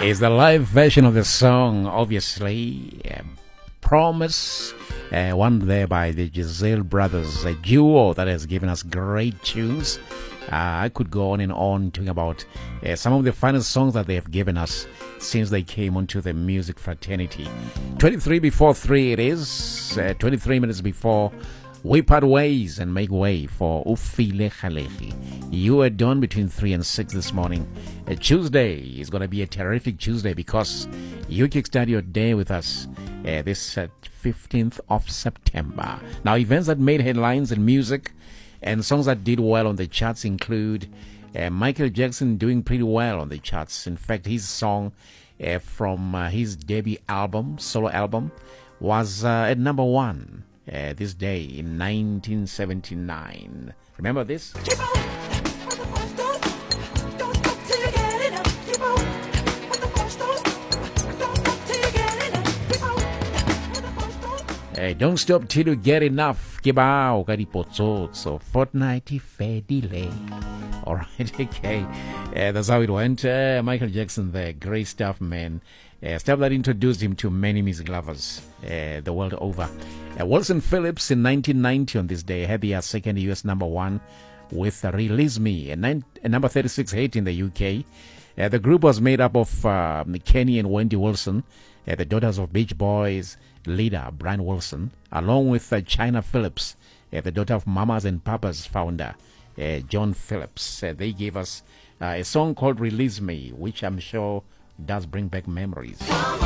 is the live version of the song, obviously. Promise, one there by the Giselle Brothers, a duo that has given us great tunes. I could go on and on talking about some of the finest songs that they have given us since they came onto the music fraternity. 23 before 3 it is, 23 minutes before we part ways and make way for Ufile Khalehi. You are done between 3 and 6 this morning. Tuesday is going to be a terrific Tuesday because you kickstart your day with us this 15th of September. Now, events that made headlines in music and songs that did well on the charts include Michael Jackson doing pretty well on the charts. In fact, his song from his debut album, solo album, was at number 1 this day in 1979. Remember this? Don't stop till you get enough. Kibao kadipotso. So fortnight fair delay. All right, okay. That's how it went. Michael Jackson, the great stuff, man. Stuff that introduced him to many music lovers the world over. Wilson Phillips in 1990 on this day had their second US number 1 with Release Me, a number 36 hit in the UK. The group was made up of Kenny and Wendy Wilson, the daughters of Beach Boys leader Brian Wilson, along with China Phillips, the daughter of Mamas and Papas founder John Phillips. They gave us a song called Release Me, which I'm sure does bring back memories.